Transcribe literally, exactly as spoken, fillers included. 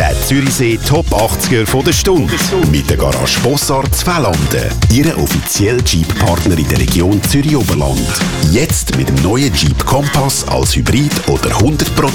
Der Zürichsee Top achtziger von der Stunde. Mit der Garage Bossart Zwelanden. Ihre offizielle Jeep-Partner in der Region Zürich-Oberland. Jetzt mit dem neuen Jeep Kompass als Hybrid oder hundert Prozent